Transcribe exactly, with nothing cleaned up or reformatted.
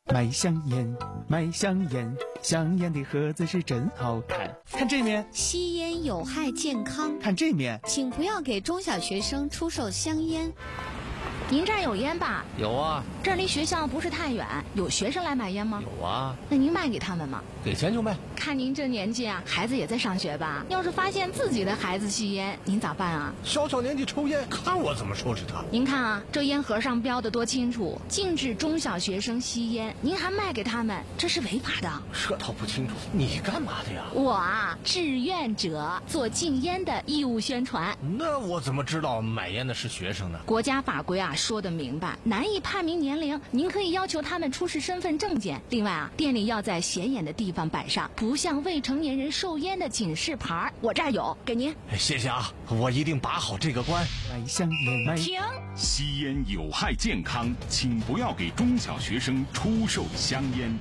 卖香烟，卖香烟，香烟的盒子是真好看。看这面， 吸烟有害健康。 看这面， 请不要给中小学生出售香烟。 您这儿有烟吧？ 有啊。 这儿离学校不是太远，有学生来买烟吗？ 有啊。 那您卖给他们吗？ 给钱就卖。 看您这年纪啊，孩子也在上学吧？要是发现自己的孩子吸烟，您咋办啊？ 小小年纪抽烟，看我怎么收拾他。 您看啊，这烟盒上标的多清楚，禁止中小学生吸烟，您还卖给他们，这是违法的。 这倒不清楚，你干嘛的呀？ 我啊，志愿者做禁烟的义务宣传。 那我怎么知道买烟的是学生呢？ 国家法规啊说得明白，难以判明年龄，您可以要求他们出示身份证件。另外啊，店里要在显眼的地方摆上不向未成年人售烟的警示牌，我这儿有，给您。 谢谢啊，我一定把好这个关。 卖香烟，卖停！ 吸烟有害健康，请不要给中小学生出售香烟。